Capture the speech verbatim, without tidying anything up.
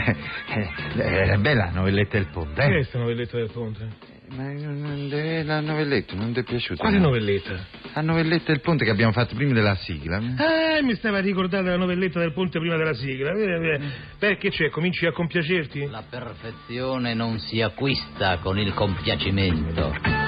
È bella la novelletta del Ponte, eh? Che è questa novelletta del Ponte? Ma non de- la novelletta non ti è piaciuta? Quale no? novelletta? La novelletta del Ponte che abbiamo fatto prima della sigla. Ah, mi stava ricordando la novelletta del Ponte prima della sigla. Perché c'è? Cominci a compiacerti? La perfezione non si acquista con il compiacimento.